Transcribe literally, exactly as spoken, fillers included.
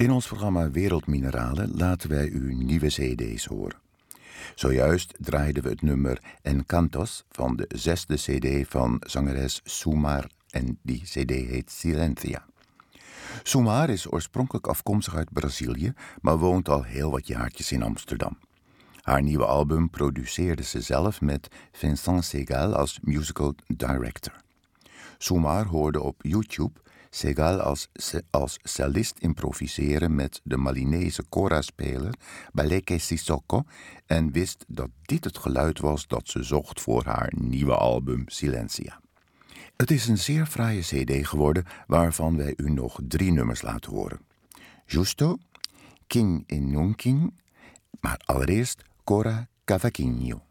In ons programma Wereldmineralen laten wij u nieuwe cd's horen. Zojuist draaiden we het nummer Encantos van de zesde cd van zangeres Sumar en die cd heet Silencia. Sumar is oorspronkelijk afkomstig uit Brazilië, maar woont al heel wat jaartjes in Amsterdam. Haar nieuwe album produceerde ze zelf met Vincent Segal als musical director. Sumar hoorde op YouTube Segal als, als cellist improviseren met de Malinese kora-speler Baleke Sissoko en wist dat dit het geluid was dat ze zocht voor haar nieuwe album Silencia. Het is een zeer fraaie cd geworden waarvan wij u nog drie nummers laten horen. Justo, King in Nunking, maar allereerst Cora Cavaquinho.